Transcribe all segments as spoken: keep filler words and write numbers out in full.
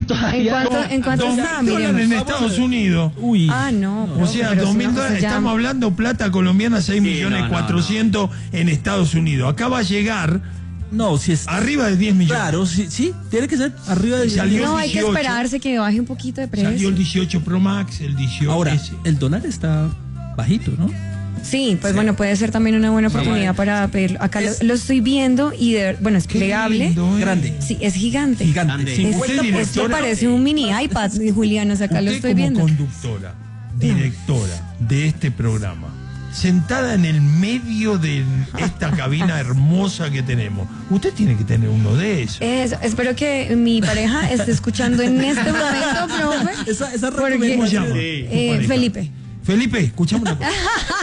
¿En cuánto, ¿en cuánto está? Dólares en Estados Unidos. Uy. Ah, no. O sea, dos mil dólares. Estamos hablando plata colombiana, seis millones cuatrocientos en Estados Unidos. Acá va a llegar. No, si es arriba de diez millones. Claro, sí, sí, tiene que ser arriba de diez millones. No, hay que esperarse que baje un poquito de precio. Salió el dieciocho Pro Max, el dieciocho. Ahora, ese. el dólar está bajito, ¿no? Sí, pues sí. Bueno, puede ser también una buena oportunidad sí. para pedirlo. Acá es, lo, lo estoy viendo y de, bueno, es plegable. Lindo, eh. Grande. Sí, es gigante. Gigante. Es, esto parece un mini iPad, Julián, o sea, acá usted lo estoy como viendo. Conductora, directora de este programa, sentada en el medio de esta cabina hermosa que tenemos. Usted tiene que tener uno de esos. Es, espero que mi pareja esté escuchando en este momento, profe. Esa, esa porque, ¿Cómo se llama? Eh, Felipe. Felipe, escuchame una cosa.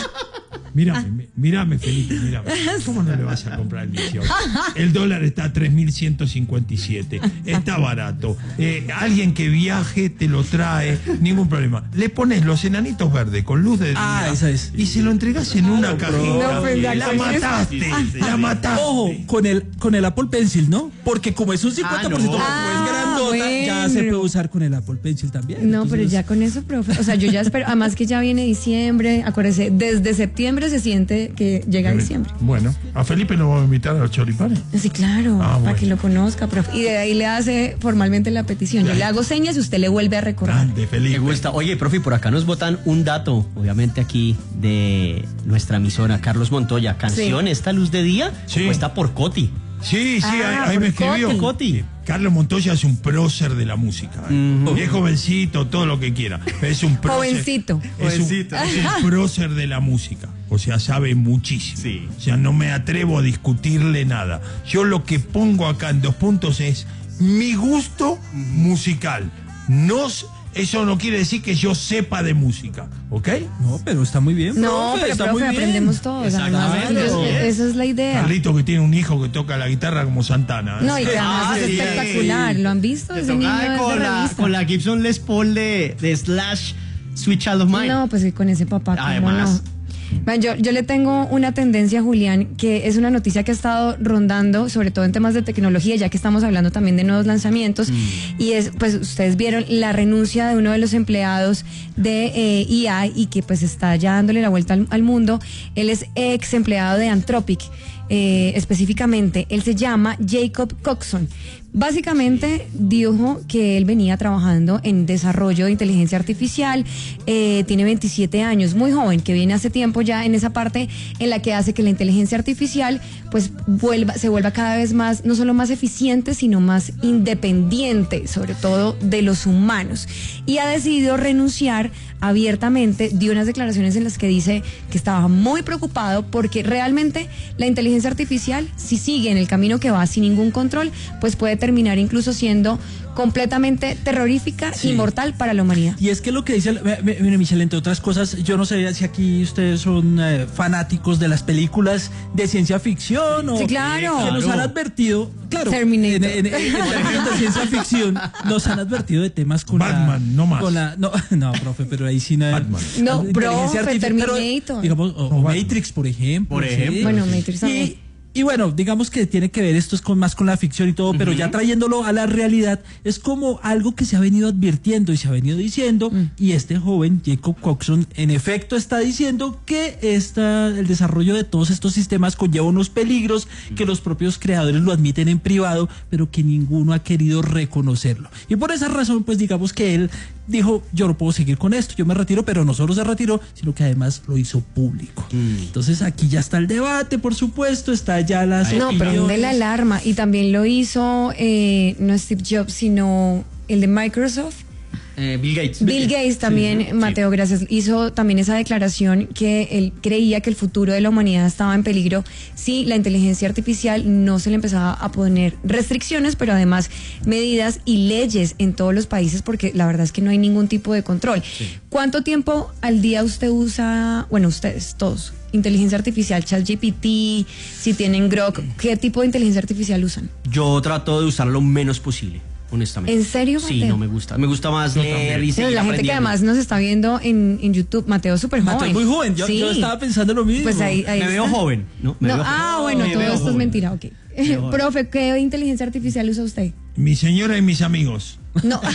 Mírame, mírame, Felipe, mírame. ¿Cómo no le vas a comprar el dieciocho? El dólar está a tres mil ciento cincuenta y siete. Está barato. Eh, alguien que viaje te lo trae, ningún problema. Le pones los enanitos verdes con luz de día. Ah, esa es. Y se lo entregas en una cajita. No, pues, la, la mataste. Sí, sí, la mataste. Ojo, con el, con el Apple Pencil, ¿no? Porque como es un cincuenta por ciento, ah, no. como es grandota, bueno. ya se puede usar con el Apple Pencil también. No, entonces... pero ya con eso, profe. O sea, yo ya espero. Además que ya viene diciembre. Acuérdese, desde septiembre se siente que llega diciembre. Bueno, a Felipe lo vamos a invitar a los choripanes. Sí, claro, ah, para bueno. que lo conozca, profe. Y de ahí le hace formalmente la petición. Yo le hago señas y usted le vuelve a recordar. Grande, Felipe. Me gusta. Oye, profe, por acá nos botan un dato, obviamente aquí de nuestra emisora, Carlos Montoya. ¿Canción sí. Esta luz de día? Sí. ¿O está por Coti? Sí, sí, ah, ahí, ahí me escribió. Coti. Coti. Carlos Montoya es un prócer de la música. ¿eh? Uh-huh. Es jovencito, todo lo que quiera. Es un prócer. Jovencito. Es, Jovencito. Un, es un prócer de la música. O sea, sabe muchísimo. Sí. O sea, no me atrevo a discutirle nada. Yo lo que pongo acá en dos puntos es mi gusto uh-huh. musical. No, eso no quiere decir que yo sepa de música, ¿ok? No, pero está muy bien. No, profe, pero está profe, muy bien. aprendemos todos. Claro. Esa es la idea. Carlito que tiene un hijo que toca la guitarra como Santana. ¿eh? No, y que además ah, es sí, espectacular. Sí. ¿Lo han visto? Ese niño es con, de la, con la Gibson Les Paul de, de Slash, Sweet Child of Mine. No, pues que con ese papá, ¿cómo no? Bueno, yo, yo le tengo una tendencia, Julián, que es una noticia que ha estado rondando, sobre todo en temas de tecnología, ya que estamos hablando también de nuevos lanzamientos, mm. y es, pues ustedes vieron la renuncia de uno de los empleados de eh, E A I y que pues está ya dándole la vuelta al, al mundo. Él es ex empleado de Anthropic. Eh, específicamente, él se llama Jacob Coxon. Básicamente dijo que él venía trabajando en desarrollo de inteligencia artificial, eh, tiene veintisiete años, muy joven, que viene hace tiempo ya en esa parte en la que hace que la inteligencia artificial pues vuelva, se vuelva cada vez más, no solo más eficiente, sino más independiente, sobre todo de los humanos. Y ha decidido renunciar abiertamente, dio unas declaraciones en las que dice que estaba muy preocupado porque realmente la inteligencia artificial, si sigue en el camino que va sin ningún control, pues puede terminar incluso siendo completamente terrorífica y sí. mortal para la humanidad. Y es que lo que dice, mire Michelle, entre otras cosas, yo no sé si aquí ustedes son eh, fanáticos de las películas de ciencia ficción o sí, claro. que nos han advertido, claro, Terminator. en, en, en, en términos de ciencia ficción nos han advertido de temas con Batman, la, no más. Con la, no, no, profe, pero ahí sí no. Batman. No, profe, Terminator. Pero, digamos, o, o Matrix, por ejemplo. Por ejemplo. ¿sí? Bueno, Matrix también. Y, Y bueno, digamos que tiene que ver esto es con, más con la ficción y todo, uh-huh. pero ya trayéndolo a la realidad, es como algo que se ha venido advirtiendo y se ha venido diciendo, uh-huh. y este joven, Jacob Coxon, en efecto está diciendo que esta, el desarrollo de todos estos sistemas conlleva unos peligros, uh-huh. que los propios creadores lo admiten en privado, pero que ninguno ha querido reconocerlo. Y por esa razón, pues digamos que él dijo, yo no puedo seguir con esto, yo me retiro, pero no solo se retiró, sino que además lo hizo público. Uh-huh. Entonces aquí ya está el debate, por supuesto, está ya las no, prende la alarma. Y también lo hizo eh, no Steve Jobs, sino el de Microsoft. Eh, Bill Gates. Bill Gates también, sí, Mateo, sí. gracias. Hizo también esa declaración que él creía que el futuro de la humanidad estaba en peligro si la inteligencia artificial no se le empezaba a poner restricciones, pero además medidas y leyes en todos los países, porque la verdad es que no hay ningún tipo de control. Sí. ¿Cuánto tiempo al día usted usa, bueno, ustedes todos, inteligencia artificial, ChatGPT, si tienen Grok, qué tipo de inteligencia artificial usan? Yo trato de usar lo menos posible, honestamente. ¿En serio, Mateo? Sí, no me gusta. Me gusta más leer y seguir La gente que además nos está viendo en, en YouTube, Mateo es súper joven. Mateo es muy joven, yo, sí. yo estaba pensando lo mismo. Pues ahí, ahí me está. veo joven, ¿no? Me no veo ah, joven. bueno, me todo esto joven. es mentira, ok. Profe, ¿qué inteligencia artificial usa usted? Mi señora y mis amigos. No.